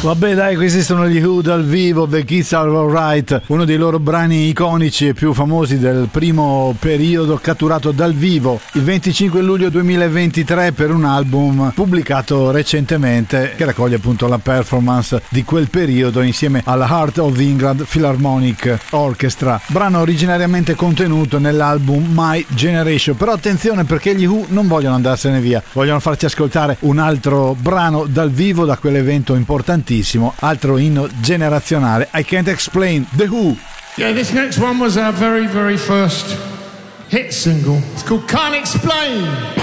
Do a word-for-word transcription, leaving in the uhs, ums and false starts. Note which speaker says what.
Speaker 1: Vabbè dai, questi sono gli Who dal vivo, The Kids Are Alright, uno dei loro brani iconici e più famosi del primo periodo catturato dal vivo il venticinque luglio duemilaventitré per un album pubblicato recentemente che raccoglie appunto la performance di quel periodo insieme alla Heart of England Philharmonic Orchestra, brano originariamente contenuto nell'album My Generation. Però attenzione, perché gli Who non vogliono andarsene via, vogliono farci ascoltare un altro brano dal vivo da quell'evento importantissimo, altro inno generazionale. I Can't Explain, The Who.
Speaker 2: Yeah, this next one was our very, very first hit single. It's called Can't Explain.